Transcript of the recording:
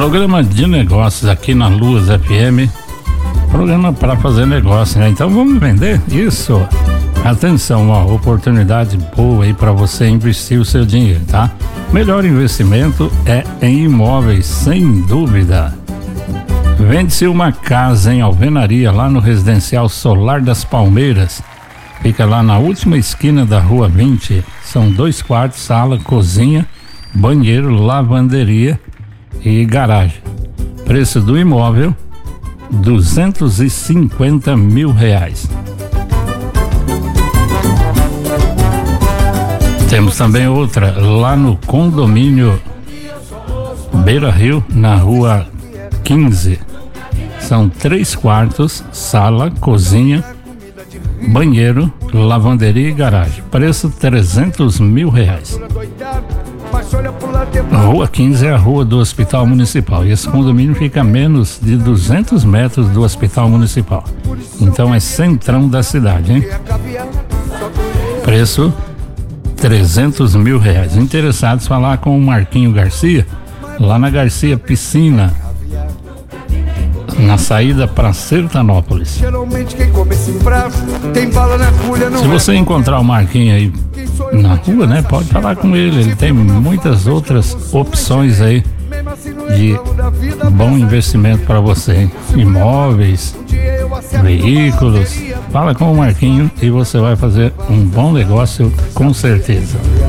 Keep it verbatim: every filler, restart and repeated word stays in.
Programa de negócios aqui na Luz F M. Programa para fazer negócio, né? Então vamos vender isso. Atenção, ó, oportunidade boa aí para você investir o seu dinheiro, tá? Melhor investimento é em imóveis, sem dúvida. Vende-se uma casa em Alvenaria, lá no Residencial Solar das Palmeiras. Fica lá na última esquina da Rua vinte. São dois quartos, sala, cozinha, banheiro, lavanderia e garagem. Preço do imóvel, duzentos e cinquenta mil reais. Temos também outra lá no condomínio Beira Rio, na Rua quinze. São três quartos, sala, cozinha, banheiro, lavanderia e garagem. Preço trezentos mil reais. A Rua quinze é a rua do Hospital Municipal e esse condomínio fica a menos de duzentos metros do Hospital Municipal. Então é centrão da cidade, hein? Preço trezentos mil reais. Interessados, falar com o Marquinho Garcia, lá na Garcia Piscina, na saída para Sertanópolis. Se você encontrar o Marquinho aí na rua, né, pode falar com ele. Ele tem muitas outras opções aí de bom investimento para você, hein? Imóveis, veículos. Fala com o Marquinho e você vai fazer um bom negócio com certeza.